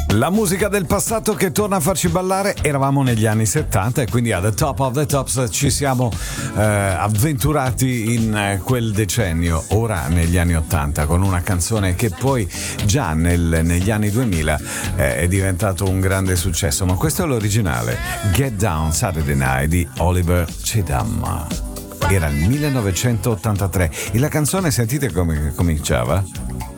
La musica del passato che torna a farci ballare. Eravamo negli anni 70 e quindi a The Top of the Tops ci siamo avventurati in quel decennio, ora negli anni 80, con una canzone che poi già negli anni 2000 è diventato un grande successo, ma questo è l'originale, Get Down Saturday Night di Oliver Cheatham. Era il 1983 e la canzone, sentite come cominciava?